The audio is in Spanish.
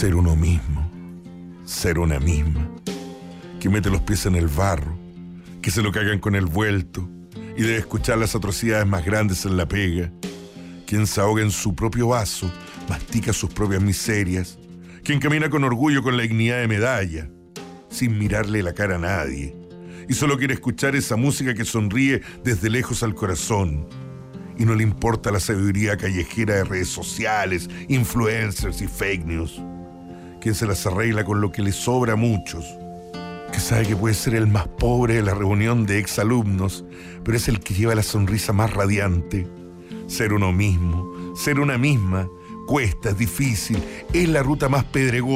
Ser uno mismo, ser una misma, que mete los pies en el barro, que se lo cagan con el vuelto y debe escuchar las atrocidades más grandes en la pega, quien se ahoga en su propio vaso, mastica sus propias miserias, quien camina con orgullo con la dignidad de medalla, sin mirarle la cara a nadie, y solo quiere escuchar esa música que sonríe desde lejos al corazón, y no le importa la sabiduría callejera de redes sociales, influencers y fake news, quien se las arregla con lo que le sobra a muchos, que sabe que puede ser el más pobre de la reunión de exalumnos, pero es el que lleva la sonrisa más radiante. Ser uno mismo, ser una misma, cuesta, es difícil, es la ruta más pedregosa.